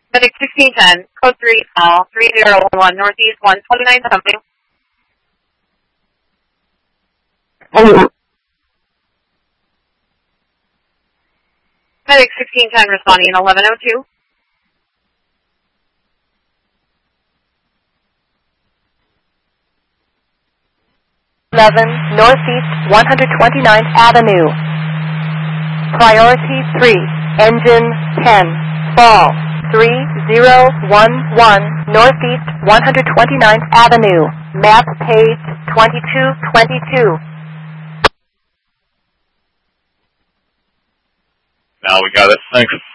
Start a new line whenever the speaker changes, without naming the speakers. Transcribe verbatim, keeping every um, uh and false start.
Medic sixteen ten, code three, call three zero one one, Northeast one twenty-nine something.
Hello.
Medic sixteen ten responding eleven oh two.
eleven, Northeast one twenty-ninth Avenue. Priority three, engine ten, fall three zero one one, Northeast one twenty-ninth Avenue, map page twenty-two twenty-two.
Now we got it. Thanks.